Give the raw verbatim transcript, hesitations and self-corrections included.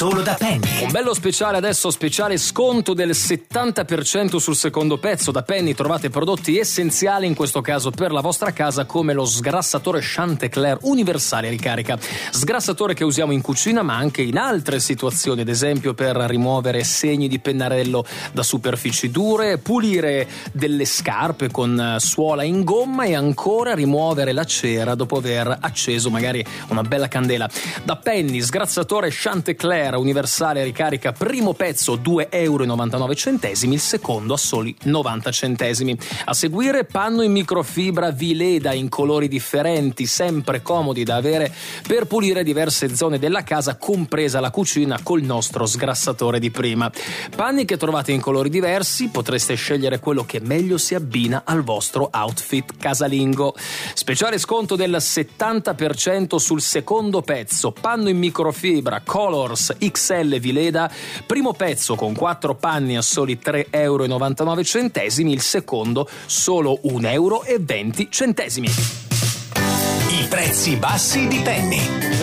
solo da Penny. Un bello speciale adesso, speciale sconto del settanta per cento sul secondo pezzo. Da Penny trovate prodotti essenziali, in questo caso per la vostra casa, come lo sgrassatore Chantecler universale ricarica. Sgrassatore che usiamo in cucina ma anche in altre situazioni, ad esempio per rimuovere segni di pennarello da superfici dure, pulire delle scarpe con suola in gomma e ancora rimuovere la cera dopo aver acceso magari una bella candela. Da Penny, sgrassatore Chantecler universale ricarica, primo pezzo due euro e novantanove centesimi, il secondo a soli novanta centesimi. A seguire panno in microfibra Vileda in colori differenti, sempre comodi da avere per pulire diverse zone della casa, compresa la cucina, col nostro sgrassatore di prima. Panni che trovate in colori diversi, potreste scegliere quello che meglio si abbina al vostro outfit casalingo. Speciale sconto del settanta per cento sul secondo pezzo, panno in microfibra Colors X L Vileda, primo pezzo con quattro panni a soli tre euro e novantanove centesimi, il secondo solo un euro e venti centesimi. I prezzi bassi di Penny.